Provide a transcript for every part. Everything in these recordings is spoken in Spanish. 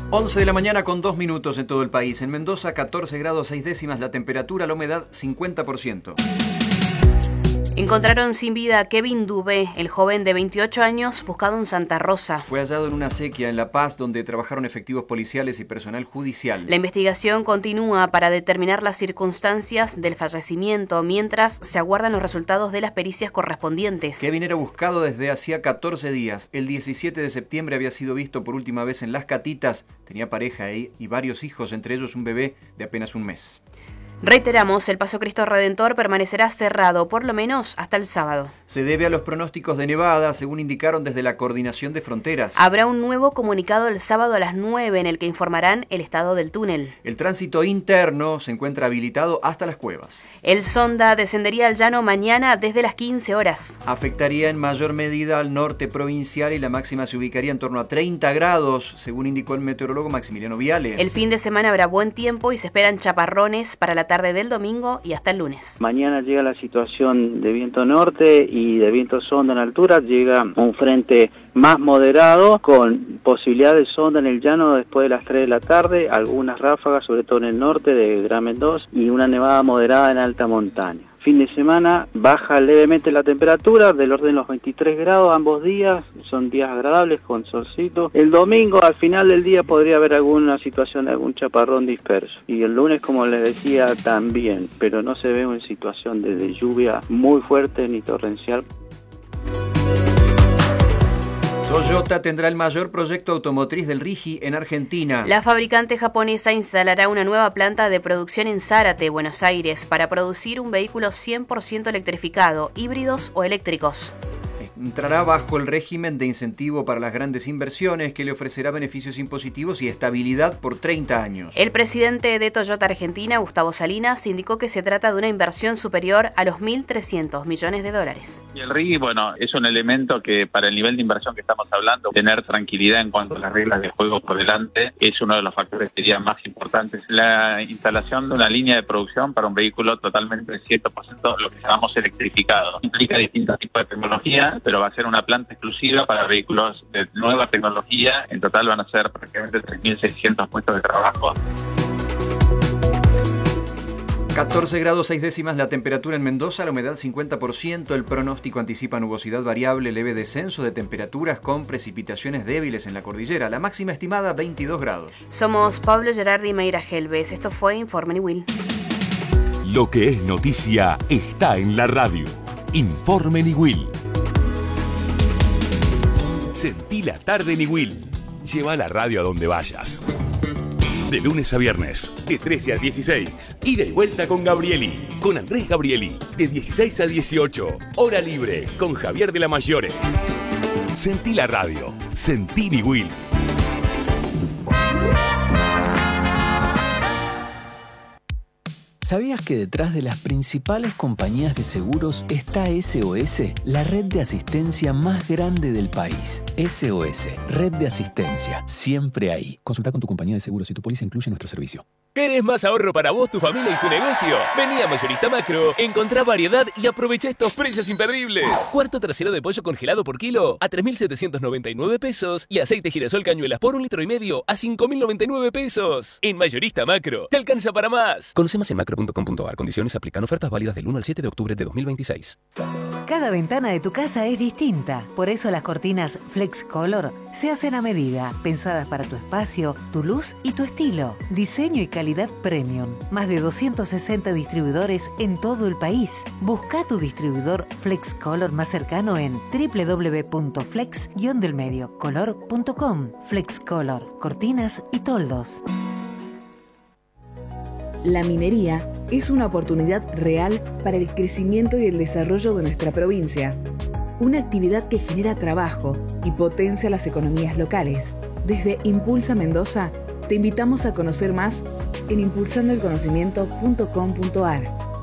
11 de la mañana con 2 minutos en todo el país. En Mendoza, 14 grados 6 décimas la temperatura, la humedad 50%. Encontraron sin vida a Kevin Dubé, el joven de 28 años buscado en Santa Rosa. Fue hallado en una acequia en La Paz, donde trabajaron efectivos policiales y personal judicial. La investigación continúa para determinar las circunstancias del fallecimiento, mientras se aguardan los resultados de las pericias correspondientes. Kevin era buscado desde hacía 14 días. El 17 de septiembre había sido visto por última vez en Las Catitas. Tenía pareja y varios hijos, entre ellos un bebé de apenas un mes. Reiteramos, el Paso Cristo Redentor permanecerá cerrado, por lo menos hasta el sábado. Se debe a los pronósticos de nevada, según indicaron desde la Coordinación de Fronteras. Habrá un nuevo comunicado el sábado a las 9 en el que informarán el estado del túnel. El tránsito interno se encuentra habilitado hasta las cuevas. El Sonda descendería al llano mañana desde las 15 horas. Afectaría en mayor medida al norte provincial y la máxima se ubicaría en torno a 30 grados, según indicó el meteorólogo Maximiliano Viale. El fin de semana habrá buen tiempo y se esperan chaparrones para la tarde del domingo y hasta el lunes. Mañana llega la situación de viento norte y de viento sonda en altura, llega un frente más moderado con posibilidad de sonda en el llano después de las 3 de la tarde, algunas ráfagas sobre todo en el norte de Gran Mendoza y una nevada moderada en alta montaña. Fin de semana baja levemente la temperatura, del orden de los 23 grados ambos días, son días agradables con solcito. El domingo al final del día podría haber alguna situación de algún chaparrón disperso. Y el lunes, como les decía, también, pero no se ve una situación de lluvia muy fuerte ni torrencial. Toyota tendrá el mayor proyecto automotriz del RIGI en Argentina. La fabricante japonesa instalará una nueva planta de producción en Zárate, Buenos Aires, para producir un vehículo 100% electrificado, híbridos o eléctricos. Entrará bajo el régimen de incentivo para las grandes inversiones que le ofrecerá beneficios impositivos y estabilidad por 30 años. El presidente de Toyota Argentina, Gustavo Salinas, indicó que se trata de una inversión superior a los 1.300 millones de dólares. Y el RIGI, es un elemento que para el nivel de inversión que estamos hablando, tener tranquilidad en cuanto a las reglas de juego por delante es uno de los factores que serían más importantes. La instalación de una línea de producción para un vehículo totalmente 100% lo que llamamos electrificado. Implica distintos tipos de tecnología, pero va a ser una planta exclusiva para vehículos de nueva tecnología. En total van a ser prácticamente 3.600 puestos de trabajo. 14 grados 6 décimas la temperatura en Mendoza, la humedad 50%, el pronóstico anticipa nubosidad variable, leve descenso de temperaturas con precipitaciones débiles en la cordillera, la máxima estimada 22 grados. Somos Pablo Gerardi y Mayra Helves, esto fue Informe Niwil. Lo que es noticia está en la radio. Informe Niwil. Sentí la tarde Niwil. Lleva la radio a donde vayas. De lunes a viernes, de 13 a 16. Ida y vuelta con Gabrieli. Con Andrés Gabrieli. De 16 a 18. Hora libre con Javier de la Mayore. Sentí la radio. Sentí Niwil. ¿Sabías que detrás de las principales compañías de seguros está SOS, la red de asistencia más grande del país? SOS, red de asistencia, siempre ahí. Consulta con tu compañía de seguros si tu póliza incluye nuestro servicio. ¿Querés más ahorro para vos, tu familia y tu negocio? Vení a Mayorista Macro, encontrá variedad y aprovecha estos precios imperdibles. Cuarto trasero de pollo congelado por kilo a 3.799 pesos y aceite girasol cañuelas por 1,5 litros a 5.099 pesos. En Mayorista Macro, te alcanza para más. Conoce más en macro.com.ar. Condiciones aplican. Ofertas válidas del 1 al 7 de octubre de 2026. Cada ventana de tu casa es distinta. Por eso las cortinas Flex Color se hacen a medida, pensadas para tu espacio, tu luz y tu estilo. Diseño y calidad premium. Más de 260 distribuidores en todo el país. Busca tu distribuidor Flex Color más cercano en www.flex-color.com. Flex Color, cortinas y toldos. La minería es una oportunidad real para el crecimiento y el desarrollo de nuestra provincia. Una actividad que genera trabajo y potencia las economías locales. Desde Impulsa Mendoza, te invitamos a conocer más en impulsandoelconocimiento.com.ar.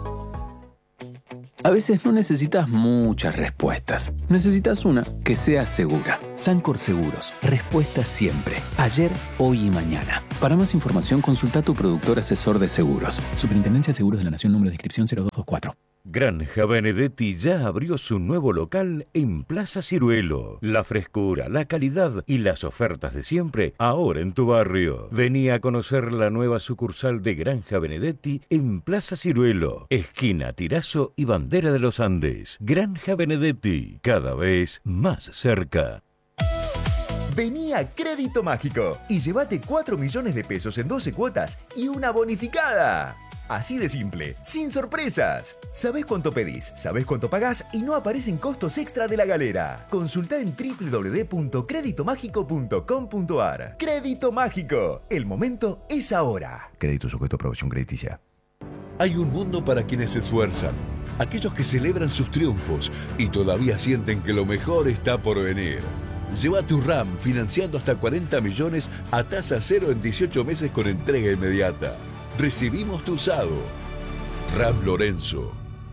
A veces no necesitas muchas respuestas. Necesitas una que sea segura. Sancor Seguros. Respuesta siempre. Ayer, hoy y mañana. Para más información, consulta a tu productor asesor de seguros. Superintendencia de Seguros de la Nación, número de inscripción 0224. Granja Benedetti ya abrió su nuevo local en Plaza Ciruelo. La frescura, la calidad y las ofertas de siempre ahora en tu barrio. Vení a conocer la nueva sucursal de Granja Benedetti en Plaza Ciruelo, esquina Tirazo y Bandera de los Andes. Granja Benedetti, cada vez más cerca. Vení a Crédito Mágico y llévate 4 millones de pesos en 12 cuotas y una bonificada. Así de simple, sin sorpresas. Sabés cuánto pedís, sabés cuánto pagás y no aparecen costos extra de la galera. Consultá en www.creditomágico.com.ar. Crédito Mágico, el momento es ahora. Crédito sujeto a aprobación crediticia. Hay un mundo para quienes se esfuerzan, aquellos que celebran sus triunfos y todavía sienten que lo mejor está por venir. Lleva tu RAM financiando hasta 40 millones a tasa cero en 18 meses con entrega inmediata. Recibimos tu usado. RAM Lorenzo.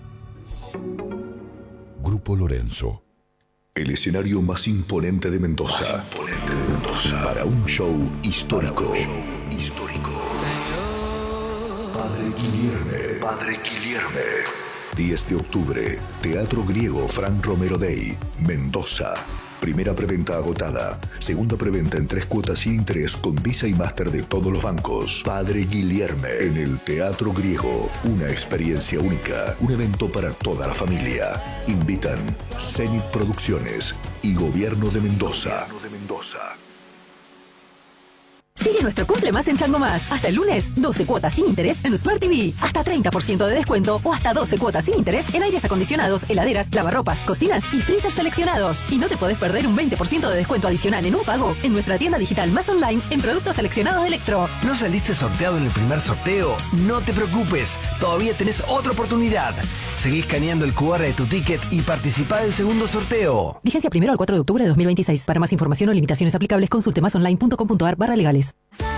Grupo Lorenzo. El escenario más imponente de Mendoza. Para un show histórico. Padre Guilherme. 10 de octubre. Teatro Griego Fran Romero Day. Mendoza. Primera preventa agotada. Segunda preventa en 3 cuotas sin interés con Visa y Master de todos los bancos. Padre Guilherme en el Teatro Griego. Una experiencia única. Un evento para toda la familia. Invitan Zenit Producciones y Gobierno de Mendoza. Sigue nuestro cumple más en Chango Más. Hasta el lunes, 12 cuotas sin interés en Smart TV. Hasta 30% de descuento o hasta 12 cuotas sin interés en aires acondicionados, heladeras, lavarropas, cocinas y freezers seleccionados. Y no te podés perder un 20% de descuento adicional en un pago en nuestra tienda digital Más Online en productos seleccionados de Electro. ¿No saliste sorteado en el primer sorteo? No te preocupes, todavía tenés otra oportunidad. Seguí escaneando el QR de tu ticket y participá del segundo sorteo. Vigencia 1 al 4 de octubre de 2026. Para más información o limitaciones aplicables, consulte másonline.com.ar/legales.